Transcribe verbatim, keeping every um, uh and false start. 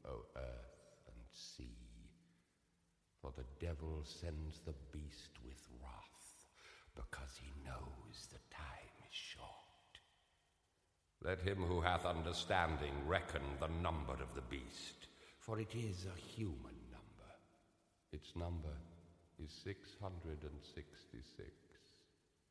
O earth and sea, for the devil sends the beast with wrath, because he knows the time is short. Let him who hath understanding reckon the number of the beast, for it is a human number. Its number is six hundred and sixty-six.